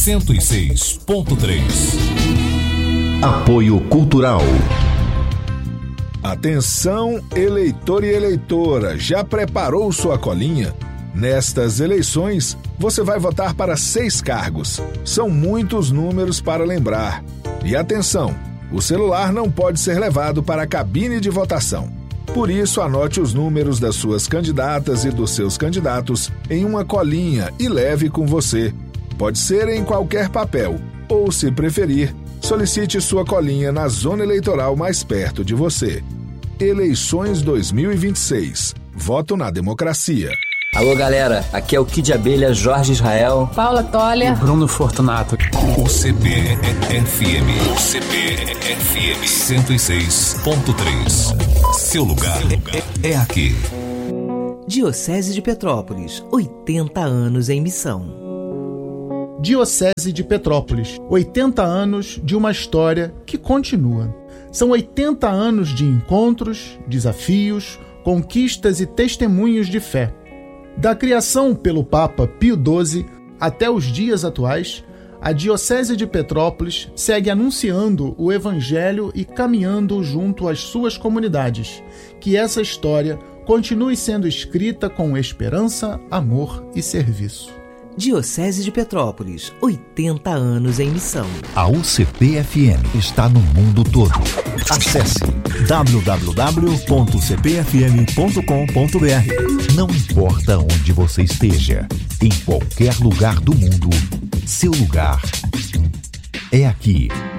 106.3. Apoio Cultural. Atenção, eleitor e eleitora, já preparou sua colinha? Nestas eleições, você vai votar para 6 cargos. São muitos números para lembrar. E atenção, o celular não pode ser levado para a cabine de votação. Por isso, anote os números das suas candidatas e dos seus candidatos em uma colinha e leve com você. Pode ser em qualquer papel, ou, se preferir, solicite sua colinha na zona eleitoral mais perto de você. Eleições 2026. Voto na democracia. Alô, galera, aqui é o Kid Abelha, Jorge Israel, Paula Toller e Bruno Fortunato. O CBFM 106.3. Seu lugar é aqui. Diocese de Petrópolis, 80 anos em missão. Diocese de Petrópolis, 80 anos de uma história que continua. São 80 anos de encontros, desafios, conquistas e testemunhos de fé. Da criação pelo Papa Pio XII até os dias atuais, a Diocese de Petrópolis segue anunciando o Evangelho e caminhando junto às suas comunidades. Que essa história continue sendo escrita com esperança, amor e serviço. Diocese de Petrópolis, 80 anos em missão. A UCP-FM está no mundo todo. Acesse www.cpfm.com.br. Não importa onde você esteja, em qualquer lugar do mundo, seu lugar é aqui.